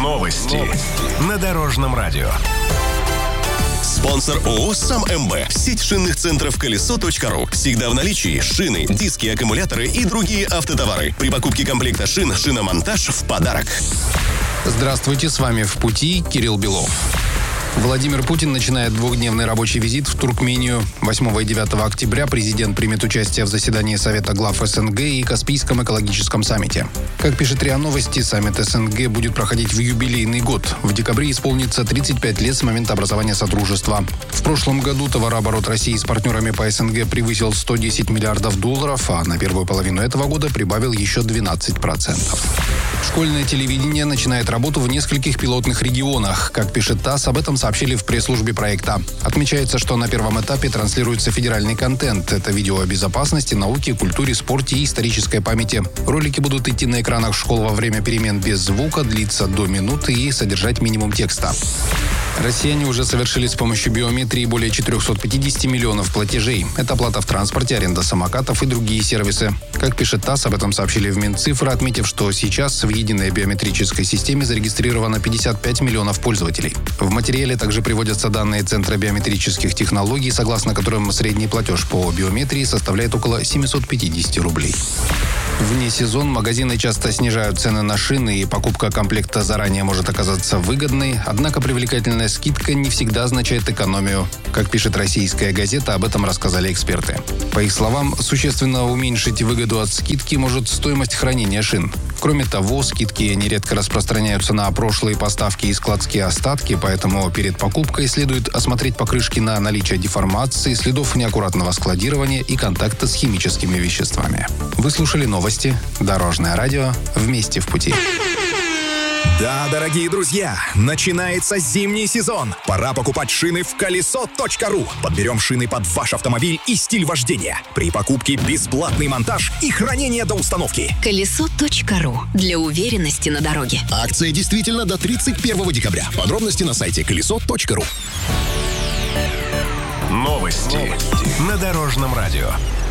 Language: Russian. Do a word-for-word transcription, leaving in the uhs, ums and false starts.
Новости на Дорожном радио. Спонсор ООО «Сам МБ». Сеть шинных центров колесо точка ру. Всегда в наличии шины, диски, аккумуляторы и другие автотовары. При покупке комплекта шин шиномонтаж в подарок. Здравствуйте, с вами «В пути» Кирилл Белов. Владимир Путин начинает двухдневный рабочий визит в Туркмению. восьмого и девятого октября президент примет участие в заседании Совета глав СНГ и Каспийском экологическом саммите. Как пишет РИА Новости, саммит СНГ будет проходить в юбилейный год. В декабре исполнится тридцать пять лет с момента образования Содружества. В прошлом году товарооборот России с партнерами по СНГ превысил сто десять миллиардов долларов, а на первую половину этого года прибавил еще двенадцать процентов. Школьное телевидение начинает работу в нескольких пилотных регионах. Как пишет ТАСС, об этом сообщили в пресс-службе проекта. Отмечается, что на первом этапе транслируется федеральный контент. Это видео о безопасности, науке, культуре, спорте и исторической памяти. Ролики будут идти на экранах школ во время перемен без звука, длиться до минуты и содержать минимум текста. Россияне уже совершили с помощью биометрии более четыреста пятьдесят миллионов платежей. Это оплата в транспорте, аренда самокатов и другие сервисы. Как пишет ТАСС, об этом сообщили в Минцифры, отметив, что сейчас в единой биометрической системе зарегистрировано пятьдесят пять миллионов пользователей. В материале также приводятся данные Центра биометрических технологий, согласно которым средний платеж по биометрии составляет около семьсот пятьдесят рублей. Вне сезон магазины часто снижают цены на шины, и покупка комплекта заранее может оказаться выгодной, однако привлекательная скидка не всегда означает экономию. Как пишет «Российская газета», об этом рассказали эксперты. По их словам, существенно уменьшить выгоду от скидки может стоимость хранения шин. Кроме того, скидки нередко распространяются на прошлые поставки и складские остатки, поэтому перед покупкой следует осмотреть покрышки на наличие деформации, следов неаккуратного складирования и контакта с химическими веществами. Вы слушали новости. Дорожное радио. Вместе в пути. Да, дорогие друзья, начинается зимний сезон. Пора покупать шины в колесо точка ру. Подберем шины под ваш автомобиль и стиль вождения. При покупке бесплатный монтаж и хранение до установки. колесо точка ру. Для уверенности на дороге. Акция действительно до тридцать первого декабря. Подробности на сайте колесо точка ру. Новости на Дорожном радио.